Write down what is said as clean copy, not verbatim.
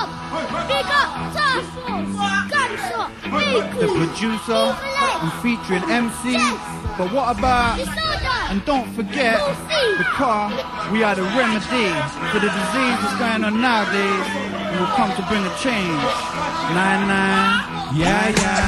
The producer, I'm featuring MC, but what about, and don't forget, the car, we are the remedy for the disease that's going on nowadays, and we'll come to bring a change. 9-9, yeah, yeah.